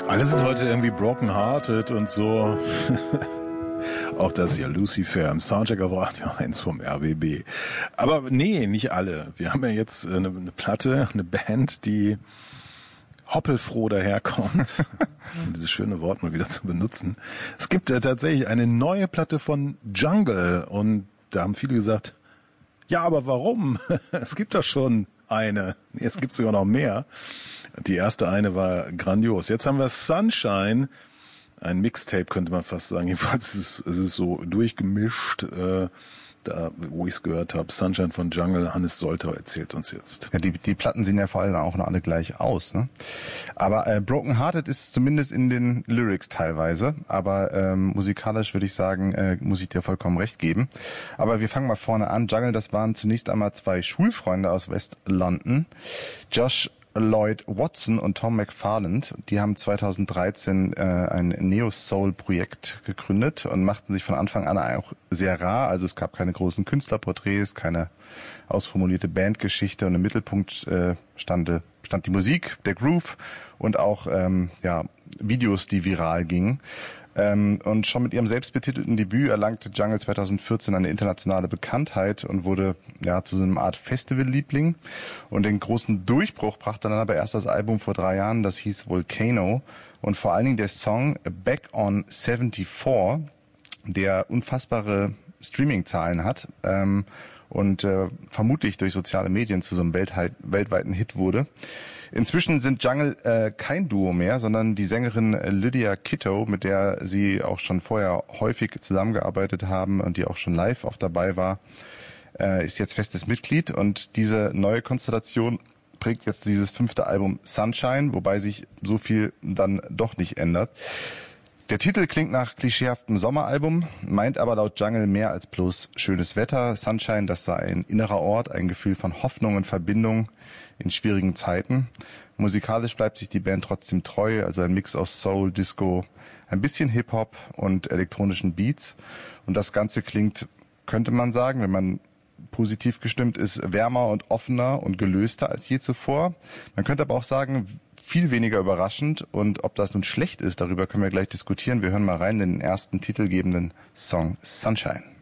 Alle sind heute irgendwie broken hearted und so. Auch das hier, Lucifer im Soundcheck auf Radio 1 vom RBB. Aber nee, nicht alle. Wir haben ja jetzt eine Platte, eine Band, die hoppelfroh daherkommt, um dieses schöne Wort mal wieder zu benutzen. Es gibt tatsächlich eine neue Platte von Jungle und da haben viele gesagt, ja, aber warum? Es gibt doch schon eine. Nee, es gibt sogar noch mehr. Die erste eine war grandios. Jetzt haben wir Sunshine, ein Mixtape könnte man fast sagen. Jedenfalls ist es so durchgemischt, da wo ich es gehört habe. Sunshine von Jungle, Hannes Soltau erzählt uns jetzt. Ja, die Platten sehen ja vor allem auch noch alle gleich aus, ne? Aber Broken Hearted ist zumindest in den Lyrics teilweise, aber musikalisch würde ich sagen, muss ich dir vollkommen recht geben. Aber wir fangen mal vorne an. Jungle, das waren zunächst einmal zwei Schulfreunde aus West London, Josh Lloyd Watson und Tom McFarland. Die haben 2013 ein Neo-Soul-Projekt gegründet und machten sich von Anfang an auch sehr rar. Also es gab keine großen Künstlerporträts, keine ausformulierte Bandgeschichte und im Mittelpunkt stand die Musik, der Groove und auch Videos, die viral gingen. Und schon mit ihrem selbstbetitelten Debüt erlangte Jungle 2014 eine internationale Bekanntheit und wurde zu so einer Art Festival-Liebling. Und den großen Durchbruch brachte dann aber erst das Album vor 3 Jahren, das hieß Volcano. Und vor allen Dingen der Song Back on 74, der unfassbare Streaming-Zahlen hat und vermutlich durch soziale Medien zu so einem weltweiten Hit wurde. Inzwischen sind Jungle kein Duo mehr, sondern die Sängerin Lydia Kitto, mit der sie auch schon vorher häufig zusammengearbeitet haben und die auch schon live oft dabei war, ist jetzt festes Mitglied. Und diese neue Konstellation prägt jetzt dieses 5. Album Sunshine, wobei sich so viel dann doch nicht ändert. Der Titel klingt nach klischeehaftem Sommeralbum, meint aber laut Jungle mehr als bloß schönes Wetter. Sunshine, das sei ein innerer Ort, ein Gefühl von Hoffnung und Verbindung in schwierigen Zeiten. Musikalisch bleibt sich die Band trotzdem treu, also ein Mix aus Soul, Disco, ein bisschen Hip-Hop und elektronischen Beats. Und das Ganze klingt, könnte man sagen, wenn man positiv gestimmt ist, wärmer und offener und gelöster als je zuvor. Man könnte aber auch sagen, viel weniger überraschend, und ob das nun schlecht ist, darüber können wir gleich diskutieren. Wir hören mal rein in den ersten titelgebenden Song Sunshine.